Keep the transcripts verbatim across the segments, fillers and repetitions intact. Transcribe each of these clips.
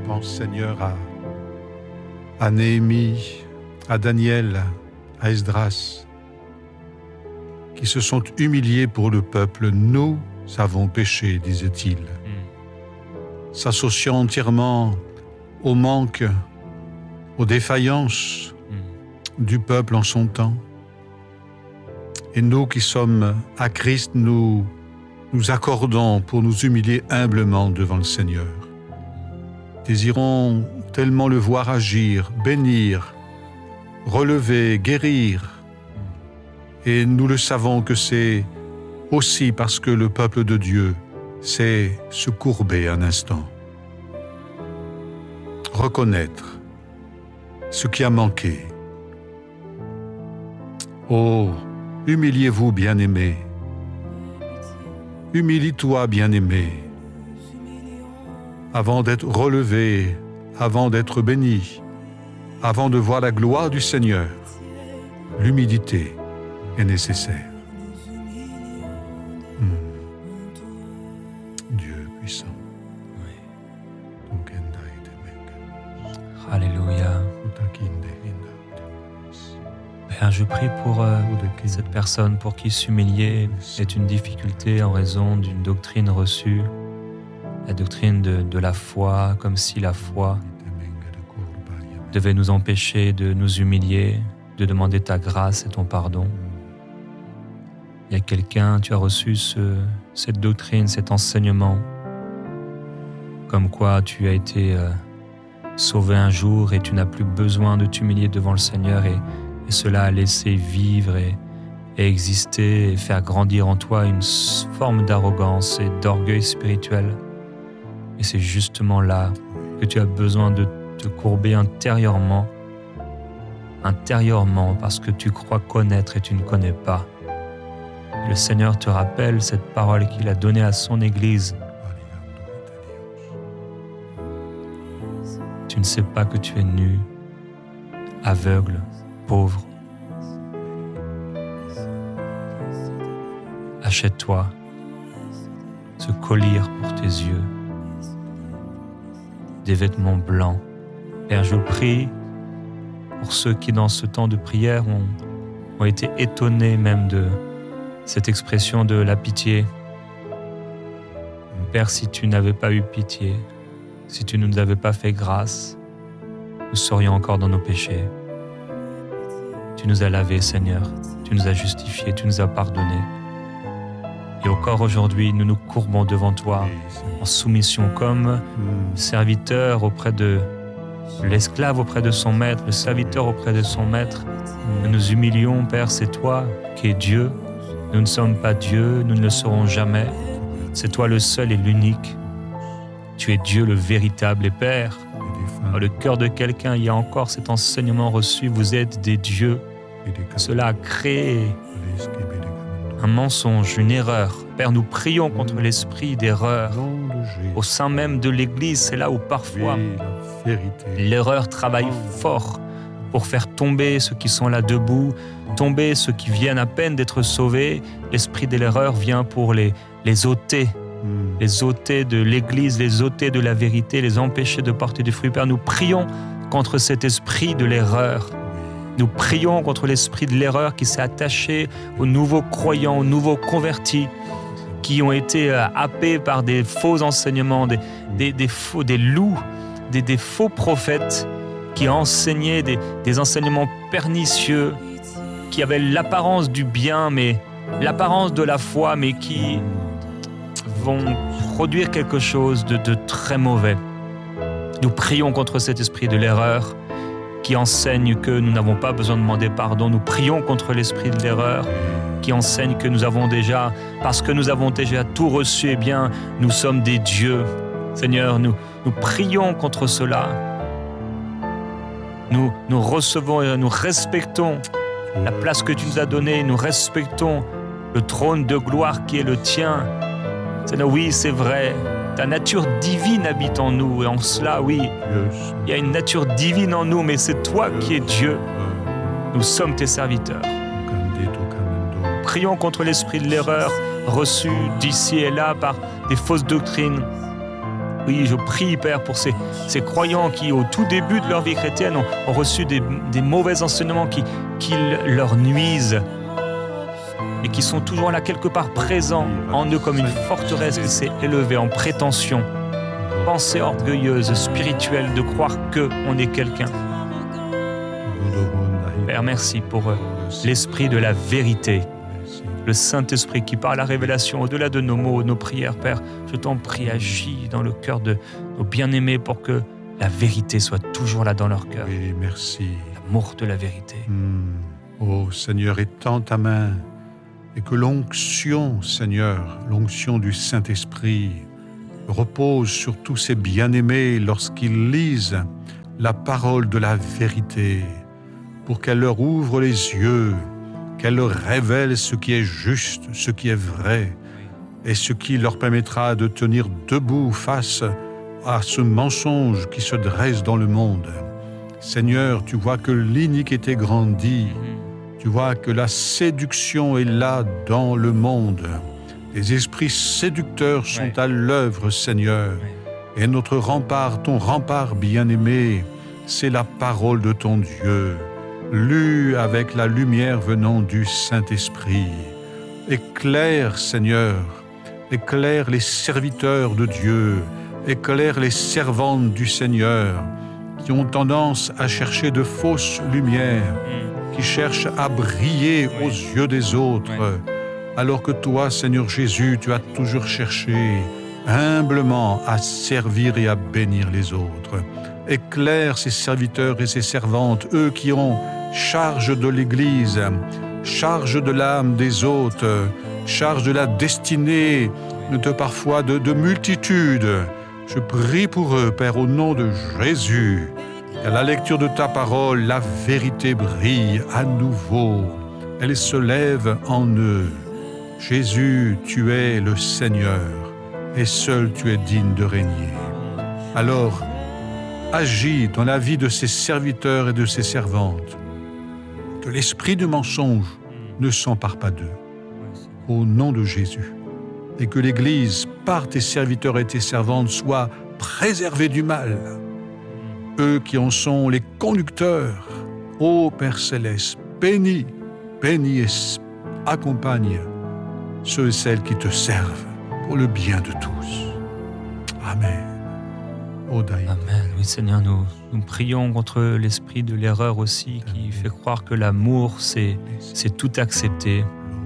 pense, Seigneur, à, à Néhémie, à Daniel, à Esdras, qui se sont humiliés pour le peuple. Nous avons péché, disait-il, mm. s'associant entièrement au manque, aux défaillances mm. du peuple en son temps. Et nous qui sommes à Christ, nous nous accordons pour nous humilier humblement devant le Seigneur. Désirons tellement le voir agir, bénir, relever, guérir. Et nous le savons que c'est aussi parce que le peuple de Dieu sait se courber un instant. Reconnaître ce qui a manqué. Oh, humiliez-vous, bien-aimés. Humilie-toi, bien-aimé, avant d'être relevé, avant d'être béni, avant de voir la gloire du Seigneur. L'humilité est nécessaire. Hmm. Dieu puissant. Oui. Alléluia. Père, je prie pour euh, cette personne pour qui s'humilier est une difficulté en raison d'une doctrine reçue, la doctrine de, de la foi, comme si la foi devait nous empêcher de nous humilier, de demander ta grâce et ton pardon. Il y a quelqu'un, tu as reçu ce, cette doctrine, cet enseignement, comme quoi tu as été euh, sauvé un jour et tu n'as plus besoin de t'humilier devant le Seigneur et Et cela a laissé vivre et, et exister et faire grandir en toi une forme d'arrogance et d'orgueil spirituel. Et c'est justement là que tu as besoin de te courber intérieurement, intérieurement parce que tu crois connaître et tu ne connais pas. Le Seigneur te rappelle cette parole qu'il a donnée à son Église. Tu ne sais pas que tu es nu, aveugle, pauvre. Achète-toi ce collier pour tes yeux, des vêtements blancs. Père, je prie pour ceux qui, dans ce temps de prière, ont, ont été étonnés même de cette expression de la pitié. Père, si tu n'avais pas eu pitié, si tu ne nous avais pas fait grâce, nous serions encore dans nos péchés. Tu nous as lavés, Seigneur, tu nous as justifiés, tu nous as pardonnés. Et encore aujourd'hui, nous nous courbons devant toi en soumission comme serviteur auprès de l'esclave auprès de son maître, le serviteur auprès de son maître. Nous nous humilions, Père, c'est toi qui es Dieu. Nous ne sommes pas Dieu, nous ne le serons jamais. C'est toi le seul et l'unique. Tu es Dieu le véritable. Et Père, dans le cœur de quelqu'un, il y a encore cet enseignement reçu. Vous êtes des dieux. Cela a créé un mensonge, une erreur. Père, nous prions contre l'esprit d'erreur. Au sein même de l'Église, c'est là où parfois l'erreur travaille fort pour faire tomber ceux qui sont là debout, tomber ceux qui viennent à peine d'être sauvés. L'esprit de l'erreur vient pour les, les ôter. Les ôter de l'Église, les ôter de la vérité, les empêcher de porter du fruit. Père, nous prions contre cet esprit de l'erreur. Nous prions contre l'esprit de l'erreur qui s'est attaché aux nouveaux croyants, aux nouveaux convertis, qui ont été happés par des faux enseignements, des, des, des, faux, des loups, des, des faux prophètes qui enseignaient des, des enseignements pernicieux, qui avaient l'apparence du bien, mais l'apparence de la foi, mais qui vont produire quelque chose de, de très mauvais. Nous prions contre cet esprit de l'erreur qui enseigne que nous n'avons pas besoin de demander pardon. Nous prions contre l'esprit de l'erreur qui enseigne que nous avons déjà, parce que nous avons déjà tout reçu, eh bien, nous sommes des dieux. Seigneur, nous, nous prions contre cela. Nous, nous recevons et nous respectons la place que tu nous as donnée. Nous respectons le trône de gloire qui est le tien. Seigneur, oui, c'est vrai. Ta nature divine habite en nous. Et en cela, oui, il y a une nature divine en nous, mais c'est toi qui es Dieu. Nous sommes tes serviteurs. Prions contre l'esprit de l'erreur reçu d'ici et là par des fausses doctrines. Oui, je prie, Père, pour ces, ces croyants qui, au tout début de leur vie chrétienne, ont, ont reçu des, des mauvais enseignements qui, qui leur nuisent et qui sont toujours là quelque part présents en eux comme une forteresse qui s'est élevée en prétention, pensée orgueilleuse, spirituelle, de croire qu'on est quelqu'un. Père, merci pour l'esprit de la vérité, le Saint-Esprit qui, par la révélation, au-delà de nos mots, nos prières, Père, je t'en prie, agis dans le cœur de nos bien-aimés pour que la vérité soit toujours là dans leur cœur. Oui, merci. L'amour de la vérité. Mm. Oh Seigneur, étends ta main et que l'onction, Seigneur, l'onction du Saint-Esprit repose sur tous ces bien-aimés lorsqu'ils lisent la parole de la vérité, pour qu'elle leur ouvre les yeux, qu'elle leur révèle ce qui est juste, ce qui est vrai, et ce qui leur permettra de tenir debout face à ce mensonge qui se dresse dans le monde. Seigneur, tu vois que l'iniquité grandit, tu vois que la séduction est là dans le monde. Les esprits séducteurs sont Ouais. à l'œuvre, Seigneur, et notre rempart, ton rempart bien-aimé, c'est la parole de ton Dieu, lue avec la lumière venant du Saint-Esprit. Éclaire, Seigneur, éclaire les serviteurs de Dieu, éclaire les servantes du Seigneur, qui ont tendance à chercher de fausses lumières, qui cherchent à briller Ouais. aux yeux des autres, Ouais. alors que toi, Seigneur Jésus, tu as toujours cherché humblement à servir et à bénir les autres. Éclaire ces serviteurs et ces servantes, eux qui ont charge de l'Église, charge de l'âme des autres, charge de la destinée de parfois de, de multitudes. Je prie pour eux, Père, au nom de Jésus, qu'à la lecture de ta parole, la vérité brille à nouveau. Elle se lève en eux. Jésus, tu es le Seigneur, et seul tu es digne de régner. Alors, agis dans la vie de ces serviteurs et de ces servantes, que l'esprit du mensonge ne s'empare pas d'eux, au nom de Jésus, et que l'Église, par tes serviteurs et tes servantes, soit préservée du mal, eux qui en sont les conducteurs. Ô Père Céleste, bénis, bénis et accompagne ceux et celles qui te servent pour le bien de tous. Amen. Odaï. Amen. Oui, Seigneur, nous, nous prions contre l'esprit de l'erreur aussi qui fait croire que l'amour, c'est, c'est tout accepter.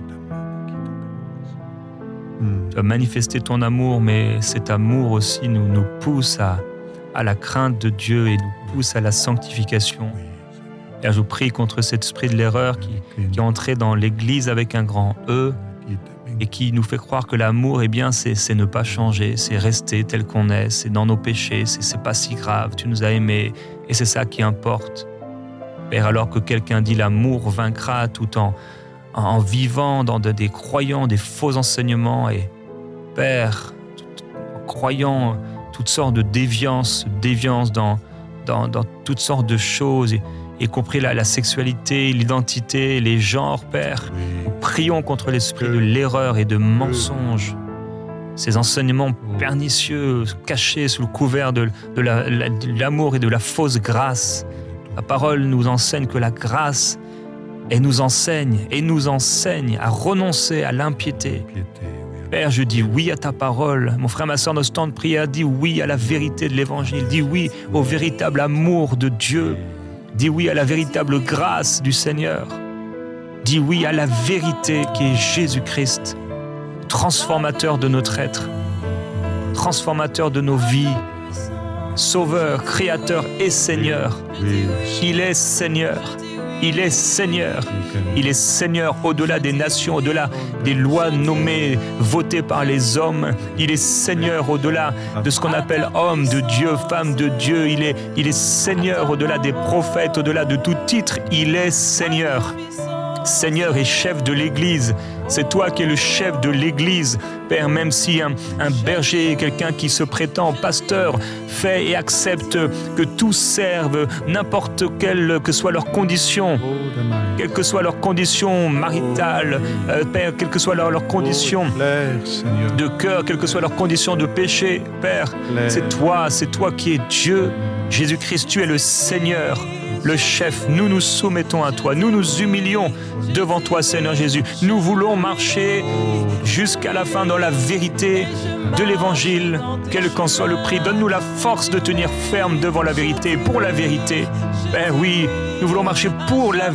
Hmm. Tu as manifesté ton amour, mais cet amour aussi nous, nous pousse à, à la crainte de Dieu et nous pousse à la sanctification. Et je prie contre cet esprit de l'erreur qui, qui est entré dans l'Église avec un grand E et qui nous fait croire que l'amour, eh bien, c'est, c'est ne pas changer, c'est rester tel qu'on est, c'est dans nos péchés, c'est, c'est pas si grave, tu nous as aimés et c'est ça qui importe. Père, alors que quelqu'un dit l'amour vaincra tout en, en, en vivant dans de, des croyants, des faux enseignements et Père, tout, en croyant toutes sortes de déviances, déviances dans, dans, dans toutes sortes de choses, et, y compris la, la sexualité, l'identité, les genres, Père. Oui. Nous prions contre l'esprit de l'erreur et de mensonge. Ces enseignements pernicieux, cachés sous le couvert de, de, la, la, de l'amour et de la fausse grâce. La parole nous enseigne que la grâce, elle nous enseigne, et nous enseigne à renoncer à l'impiété. Père, je dis oui à ta parole. Mon frère, ma soeur, notre temps de prière dit oui à la vérité de l'Évangile. Dis oui au véritable amour de Dieu. Dis oui à la véritable grâce du Seigneur. Dis oui à la vérité qui est Jésus-Christ, transformateur de notre être, transformateur de nos vies, Sauveur, Créateur et Seigneur. Il est Seigneur. Il est Seigneur. Il est Seigneur au-delà des nations, au-delà des lois nommées, votées par les hommes. Il est Seigneur au-delà de ce qu'on appelle homme de Dieu, femme de Dieu. Il est, il est Seigneur au-delà des prophètes, au-delà de tout titre. Il est Seigneur. Seigneur et chef de l'Église. C'est toi qui es le chef de l'Église. Père, même si un, un berger, quelqu'un qui se prétend pasteur, fait et accepte que tous servent, n'importe quelle que soit leur condition, quelles que soient leurs conditions maritales, euh, Père, quelles que soient leurs, leurs conditions de cœur, quelles que soient leurs conditions de péché, Père, c'est toi, c'est toi qui es Dieu. Jésus-Christ, tu es le Seigneur, le chef. Nous nous soumettons à toi, nous nous humilions devant toi, Seigneur Jésus. Nous voulons marcher jusqu'à la fin dans la vérité de l'Évangile, quel qu'en soit le prix. Donne-nous la force de tenir ferme devant la vérité, pour la vérité. Père, oui, nous voulons marcher pour la